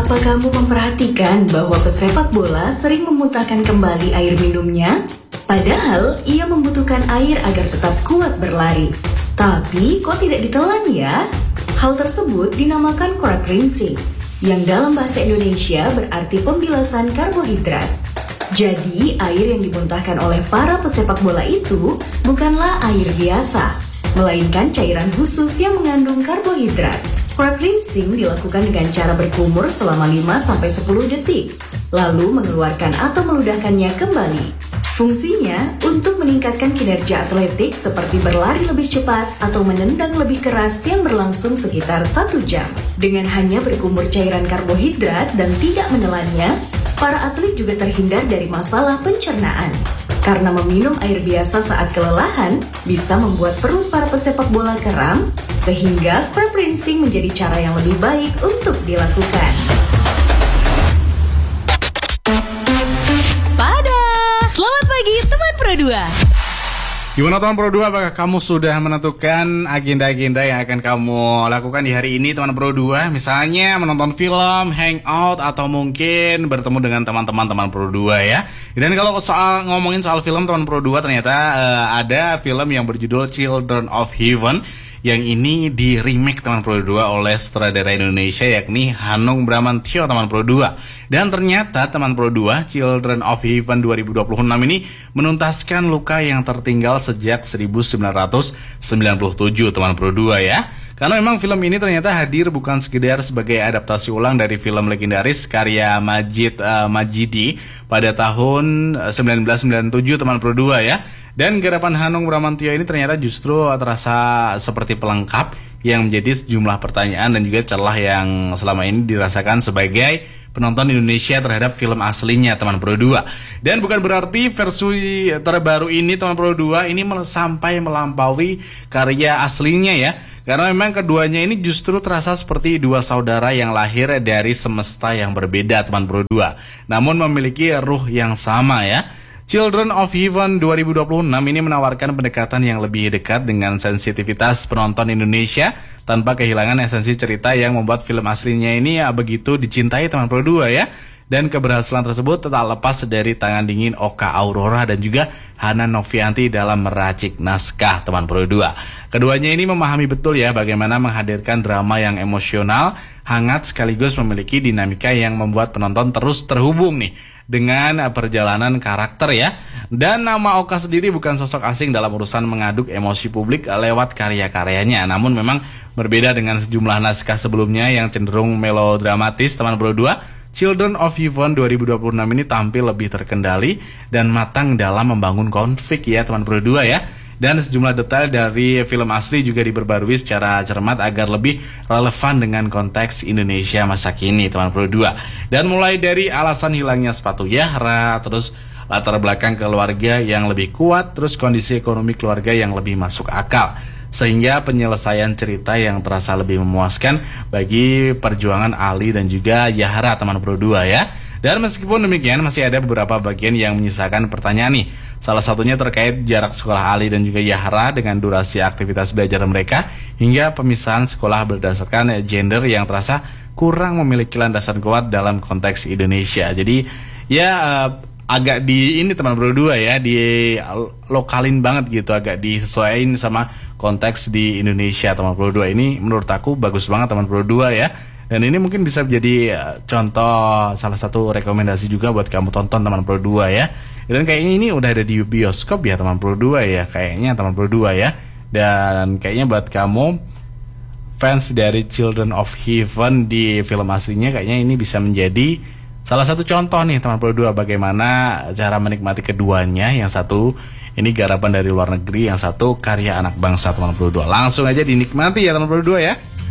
Apa kamu memperhatikan bahwa pesepak bola sering memuntahkan kembali air minumnya? Padahal ia membutuhkan air agar tetap kuat berlari. Tapi kok tidak ditelan ya? Hal tersebut dinamakan crab rinsing, yang dalam bahasa Indonesia berarti pembilasan karbohidrat. Jadi, air yang dimuntahkan oleh para pesepak bola itu bukanlah air biasa, melainkan cairan khusus yang mengandung karbohidrat. Crab rinsing dilakukan dengan cara berkumur selama 5-10 detik, lalu mengeluarkan atau meludahkannya kembali. Fungsinya untuk meningkatkan kinerja atletik seperti berlari lebih cepat atau menendang lebih keras yang berlangsung sekitar 1 jam. Dengan hanya berkumur cairan karbohidrat dan tidak menelannya, para atlet juga terhindar dari masalah pencernaan. Karena meminum air biasa saat kelelahan bisa membuat perut para pesepak bola kram, sehingga crab rinsing menjadi cara yang lebih baik untuk dilakukan. Spada, selamat pagi teman Pro 2. Gimana teman Pro 2, apakah kamu sudah menentukan agenda-agenda yang akan kamu lakukan di hari ini teman Pro 2? Misalnya menonton film, hangout, atau mungkin bertemu dengan teman-teman Pro 2 ya. Dan kalau ngomongin soal film teman Pro 2, ternyata ada film yang berjudul Children of Heaven, yang ini di remake teman Pro 2 oleh sutradara Indonesia yakni Hanung Bramantyo teman Pro 2. Dan ternyata teman Pro 2, Children of Heaven 2026 ini menuntaskan luka yang tertinggal sejak 1997 teman Pro 2 ya. Karena memang film ini ternyata hadir bukan sekedar sebagai adaptasi ulang dari film legendaris karya Majidi pada tahun 1997 teman Pro 2 ya. Dan garapan Hanung Bramantyo ini ternyata justru terasa seperti pelengkap yang menjadi sejumlah pertanyaan dan juga celah yang selama ini dirasakan sebagai penonton Indonesia terhadap film aslinya teman Pro 2. Dan bukan berarti versi terbaru ini teman Pro 2 ini sampai melampaui karya aslinya ya. Karena memang keduanya ini justru terasa seperti dua saudara yang lahir dari semesta yang berbeda teman Pro 2, namun memiliki ruh yang sama ya. Children of Heaven 2026 ini menawarkan pendekatan yang lebih dekat dengan sensitivitas penonton Indonesia tanpa kehilangan esensi cerita yang membuat film aslinya ini begitu dicintai teman Pro 2 ya. Dan keberhasilan tersebut tak lepas dari tangan dingin Oka Aurora dan juga Hana Novianti dalam meracik naskah teman Pro 2. Keduanya ini memahami betul ya bagaimana menghadirkan drama yang emosional, hangat sekaligus memiliki dinamika yang membuat penonton terus terhubung nih dengan perjalanan karakter ya. Dan nama Oka sendiri bukan sosok asing dalam urusan mengaduk emosi publik lewat karya-karyanya, namun memang berbeda dengan sejumlah naskah sebelumnya yang cenderung melodramatis teman Pro 2. Children of Heaven 2026 ini tampil lebih terkendali dan matang dalam membangun konflik ya teman Pro 2 ya. Dan sejumlah detail dari film asli juga diperbarui secara cermat agar lebih relevan dengan konteks Indonesia masa kini teman Pro 2. Dan mulai dari alasan hilangnya sepatu Yahra, terus latar belakang keluarga yang lebih kuat, terus kondisi ekonomi keluarga yang lebih masuk akal, sehingga penyelesaian cerita yang terasa lebih memuaskan bagi perjuangan Ali dan juga Yahra teman Pro 2 ya. Dan meskipun demikian masih ada beberapa bagian yang menyisakan pertanyaan nih. Salah satunya terkait jarak sekolah Ali dan juga Yahra dengan durasi aktivitas belajar mereka, hingga pemisahan sekolah berdasarkan gender yang terasa kurang memiliki landasan kuat dalam konteks Indonesia. Jadi ya agak di ini teman Pro 2 ya, di lokalin banget gitu, agak disesuaikan sama konteks di Indonesia teman Pro 2. Ini menurut aku bagus banget teman Pro 2 ya. Dan ini mungkin bisa menjadi contoh, salah satu rekomendasi juga buat kamu tonton teman Pro 2 ya. Dan kayaknya ini udah ada di bioskop ya teman Pro 2 ya, kayaknya teman Pro 2 ya. Dan kayaknya buat kamu fans dari Children of Heaven di film aslinya, kayaknya ini bisa menjadi salah satu contoh nih teman Pro 2 bagaimana cara menikmati keduanya. Yang satu ini garapan dari luar negeri, yang satu karya anak bangsa teman Pro 2. Langsung aja dinikmati ya teman Pro 2 ya.